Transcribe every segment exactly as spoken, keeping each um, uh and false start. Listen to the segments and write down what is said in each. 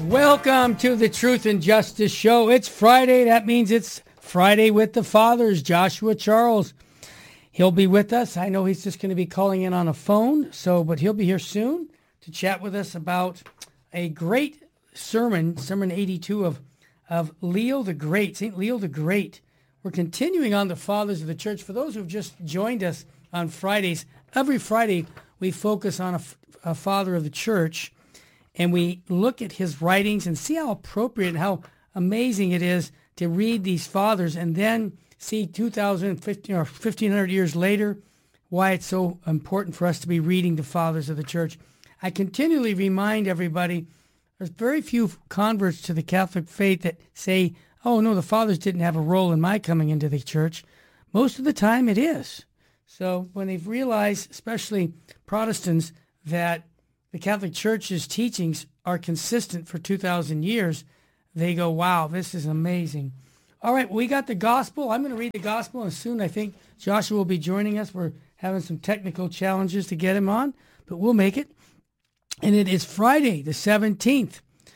Welcome to the Truth and Justice Show. It's Friday. That means it's Friday with the Fathers. Joshua Charles, he'll be with us. I know he's just going to be calling in on a phone, so but he'll be here soon to chat with us about a great sermon, Sermon eighty-two of, of Leo the Great, Saint Leo the Great. We're continuing on the Fathers of the Church. For those who've just joined us on Fridays, every Friday we focus on a, a Father of the Church, and we look at his writings and see how appropriate and how amazing it is to read these fathers and then see two thousand fifteen or fifteen hundred years later why it's so important for us to be reading the fathers of the church. I continually remind everybody there's very few converts to the Catholic faith that say, oh, no, the fathers didn't have a role in my coming into the church. Most of the time it is. So when they've realized, especially Protestants, that the Catholic Church's teachings are consistent for two thousand years, they go, wow, this is amazing. All right, we got the gospel. I'm going to read the gospel, and soon I think Joshua will be joining us. We're having some technical challenges to get him on, but we'll make it. And it is Friday, the seventeenth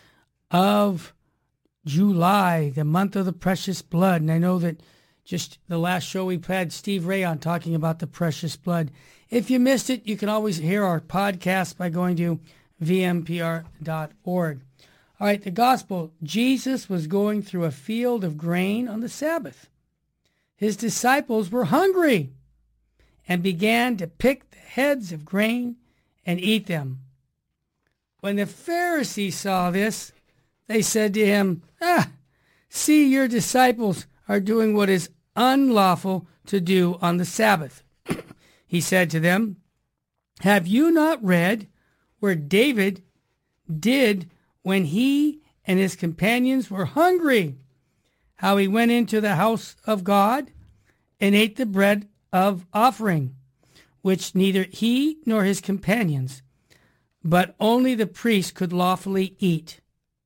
of July, the month of the precious blood. And I know that just the last show we had Steve Ray on talking about the precious blood. If you missed it, you can always hear our podcast by going to v m p r dot org. All right, the gospel. Jesus was going through a field of grain on the Sabbath. His disciples were hungry and began to pick the heads of grain and eat them. When the Pharisees saw this, they said to him, ah, see, your disciples are doing what is unlawful to do on the Sabbath. He said to them, have you not read where David did when he and his companions were hungry, how he went into the house of God and ate the bread of offering, which neither he nor his companions, but only the priest could lawfully eat?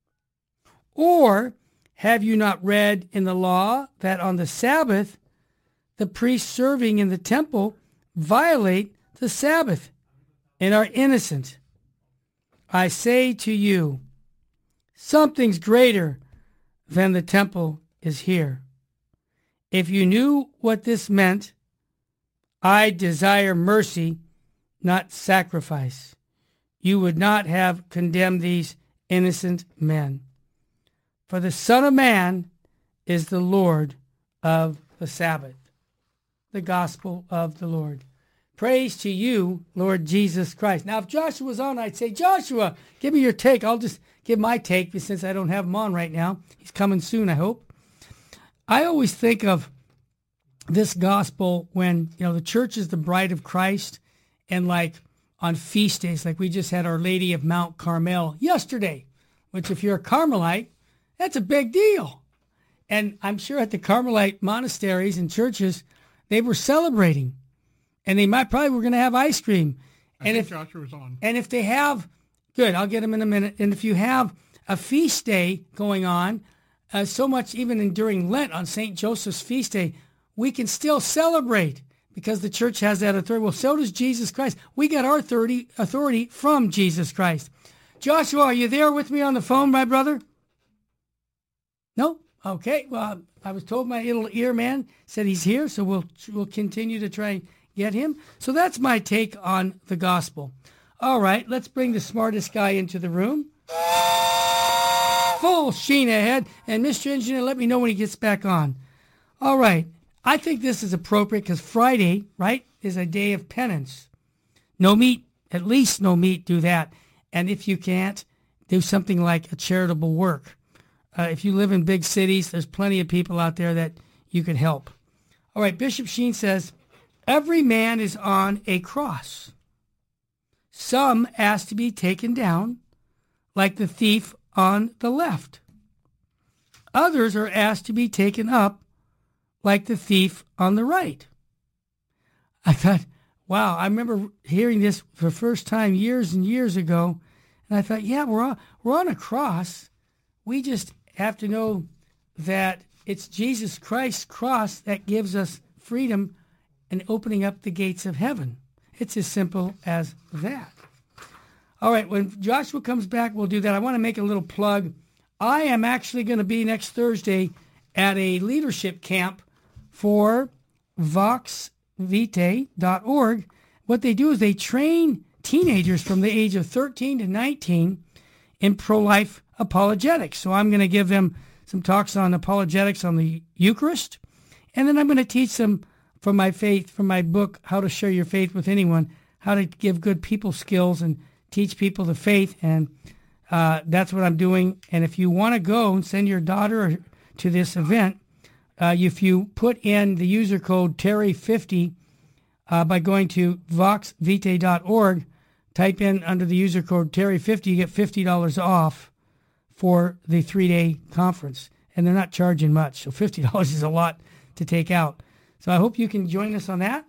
Or have you not read in the law that on the Sabbath the priests serving in the temple violate the Sabbath and are innocent? I say to you, something's greater than the temple is here. If you knew what this meant, I desire mercy, not sacrifice, you would not have condemned these innocent men. For the Son of Man is the Lord of the Sabbath. The gospel of the Lord. Praise to you, Lord Jesus Christ. Now, if Joshua was on, I'd say, Joshua, give me your take. I'll just give my take since I don't have him on right now. He's coming soon, I hope. I always think of this gospel when, you know, the church is the bride of Christ, and like on feast days, like we just had Our Lady of Mount Carmel yesterday, which if you're a Carmelite, that's a big deal. And I'm sure at the Carmelite monasteries and churches, they were celebrating. And they might probably were going to have ice cream. I and think if Joshua was on. And if they have, good, I'll get him in a minute. And if you have a feast day going on, uh, so much even in, during Lent on Saint Joseph's feast day, we can still celebrate because the church has that authority. Well, so does Jesus Christ. We get our authority, authority from Jesus Christ. Joshua, are you there with me on the phone, my brother? No? Okay. Well, I was told my little ear man said he's here, so we'll we'll continue to try and get him. So that's my take on the gospel. All right, let's bring the smartest guy into the room. Full sheen ahead. And Mister Engineer, let me know when he gets back on. All right. I think this is appropriate because Friday, right, is a day of penance. No meat, at least no meat, do that. And if you can't, do something like a charitable work. Uh, if you live in big cities, there's plenty of people out there that you can help. All right, Bishop Sheen says, every man is on a cross. Some ask to be taken down, like the thief on the left. Others are asked to be taken up, like the thief on the right. I thought, wow, I remember hearing this for the first time years and years ago, and I thought, yeah, we're on, we're on a cross. We just have to know that it's Jesus Christ's cross that gives us freedom and opening up the gates of heaven. It's as simple as that. All right, when Joshua comes back, we'll do that. I want to make a little plug. I am actually going to be next Thursday at a leadership camp for vox vitae dot org. What they do is they train teenagers from the age of thirteen to nineteen in pro-life apologetics. So I'm going to give them some talks on apologetics on the Eucharist, and then I'm going to teach them from my faith, from my book, How to Share Your Faith with Anyone, how to give good people skills and teach people the faith, and uh, that's what I'm doing. And if you want to go and send your daughter to this event, uh, if you put in the user code Terry fifty uh, by going to vox vitae dot org, type in under the user code Terry fifty, you get fifty dollars off for the three-day conference. And they're not charging much, so fifty dollars is a lot to take out. So I hope you can join us on that.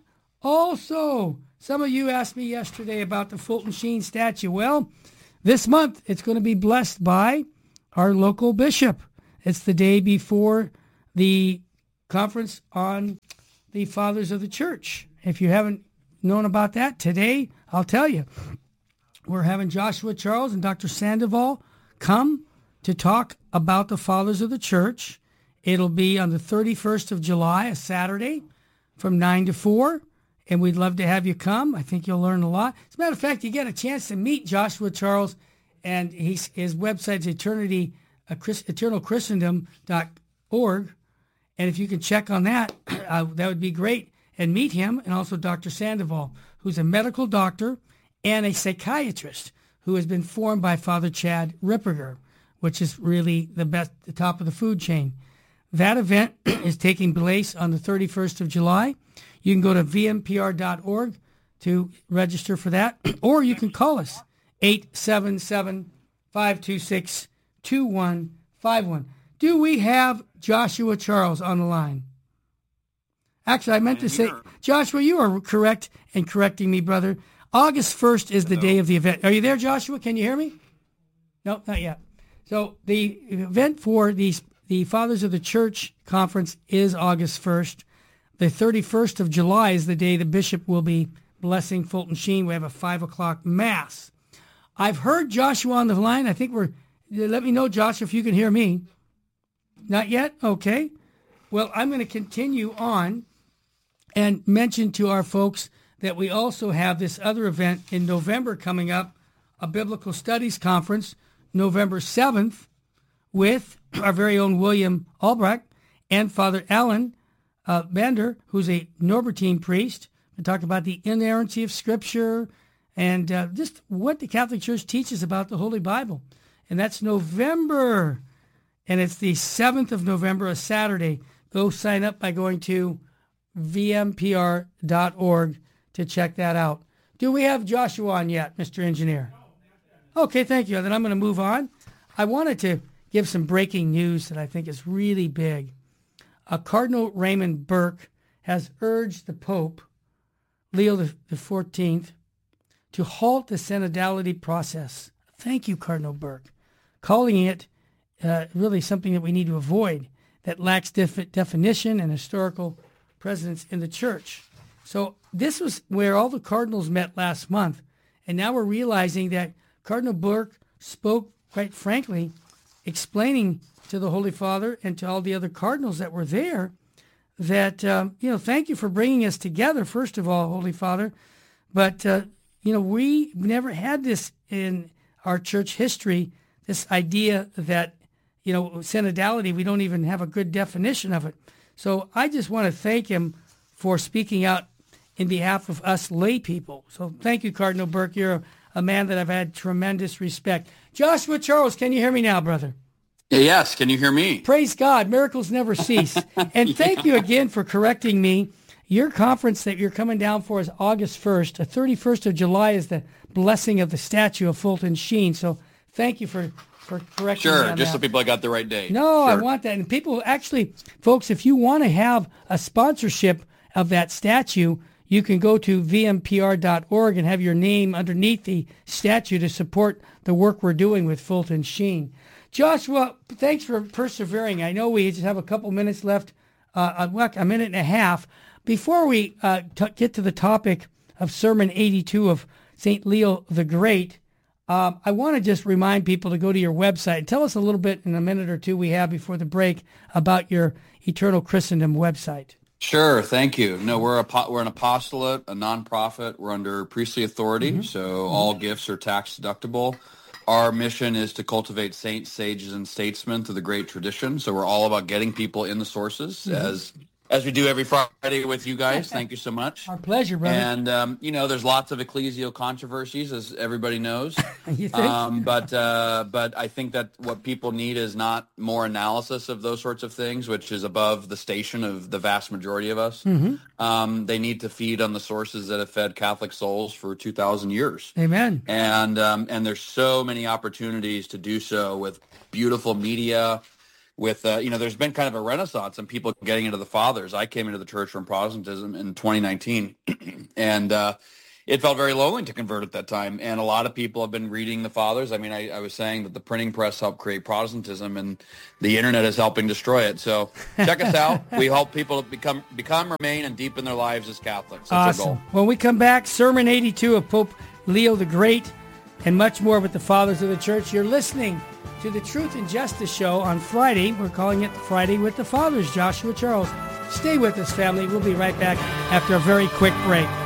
Also, some of you asked me yesterday about the Fulton Sheen statue. Well, this month it's going to be blessed by our local bishop. It's the day before the conference on the Fathers of the Church. If you haven't known about that, today I'll tell you. We're having Joshua Charles and Doctor Sandoval come to talk about the Fathers of the Church. It'll be on the thirty-first of July, a Saturday, from nine to four. And we'd love to have you come. I think you'll learn a lot. As a matter of fact, you get a chance to meet Joshua Charles, and he's, his website's eternity, uh, Chris, eternal christendom dot org. And if you can check on that, uh, that would be great. And meet him, and also Doctor Sandoval, who's a medical doctor and a psychiatrist who has been formed by Father Chad Ripperger, which is really the best, the top of the food chain. That event is taking place on the thirty-first of July. You can go to v m p r dot org to register for that, or you can call us, eight seven seven, five two six, two one five one. Do we have Joshua Charles on the line? Actually, I meant to say, Joshua, you are correct in correcting me, brother. August first is the day of the event. Are you there, Joshua? Can you hear me? No, not yet. So the event for the, the Fathers of the Church conference is August first. The thirty-first of July is the day the bishop will be blessing Fulton Sheen. We have a five o'clock mass. I've heard Joshua on the line. I think we're, let me know, Joshua, if you can hear me. Not yet? Okay. Well, I'm going to continue on and mention to our folks that we also have this other event in November coming up, a Biblical Studies Conference, November seventh, with our very own William Albrecht and Father Alan uh, Bender, who's a Norbertine priest. We talk about the inerrancy of Scripture and uh, just what the Catholic Church teaches about the Holy Bible. And that's November, and it's the seventh of November, a Saturday. Go sign up by going to v m p r dot org to check that out. Do we have Joshua on yet, Mister Engineer? Okay, thank you. Then I'm going to move on. I wanted to give some breaking news that I think is really big. Uh, Cardinal Raymond Burke has urged the Pope, Leo the fourteenth, to halt the synodality process. Thank you, Cardinal Burke. Calling it uh, really something that we need to avoid, that lacks def- definition and historical precedence in the Church. So this was where all the cardinals met last month, and now we're realizing that Cardinal Burke spoke, quite frankly, explaining to the Holy Father and to all the other cardinals that were there that, um, you know, thank you for bringing us together, first of all, Holy Father, but, uh, you know, we never had this in our church history, this idea that, you know, synodality, we don't even have a good definition of it. So I just want to thank him for speaking out in behalf of us lay people. So thank you, Cardinal Burke. You're a, a man that I've had tremendous respect. Joshua Charles, can you hear me now, brother? Yes, can you hear me? Praise God. Miracles never cease. And yeah. Thank you again for correcting me. Your conference that you're coming down for is August first. The thirty-first of July is the blessing of the statue of Fulton Sheen. So thank you for, for correcting sure, me on just that. So people got the right date. No, sure. I want that. And people, actually, folks, if you want to have a sponsorship of that statue, you can go to v m p r dot org and have your name underneath the statue to support the work we're doing with Fulton Sheen. Joshua, thanks for persevering. I know we just have a couple minutes left, uh, a minute and a half. Before we uh, t- get to the topic of Sermon eighty-two of Saint Leo the Great, Uh, I want to just remind people to go to your website. Tell us a little bit in a minute or two we have before the break about your Eternal Christendom website. Sure, thank you. No, we're a we're an apostolate, a nonprofit. We're under priestly authority, mm-hmm. so mm-hmm. all gifts are tax deductible. Our mission is to cultivate saints, sages, and statesmen through the great tradition. So we're all about getting people in the sources, mm-hmm. as as we do every Friday with you guys. Thank you so much. Our pleasure, brother. And, um, you know, there's lots of ecclesial controversies, as everybody knows. You think? Um, but uh, but I think that what people need is not more analysis of those sorts of things, which is above the station of the vast majority of us. Mm-hmm. Um, they need to feed on the sources that have fed Catholic souls for two thousand years. Amen. And um, and there's so many opportunities to do so with beautiful media, with, uh, you know, there's been kind of a renaissance in people getting into the fathers. I came into the church from Protestantism in twenty nineteen, and uh, it felt very lonely to convert at that time. And a lot of people have been reading the fathers. I mean, I, I was saying that the printing press helped create Protestantism, and the internet is helping destroy it. So check us out. We help people become, become, remain, and deepen their lives as Catholics. That's awesome. our goal. When we come back, Sermon eighty-two of Pope Leo the Great, and much more with the Fathers of the Church. You're listening to the Truth and Justice Show on Friday. We're calling it Friday with the Fathers. Joshua Charles. Stay with us, family. We'll be right back after a very quick break.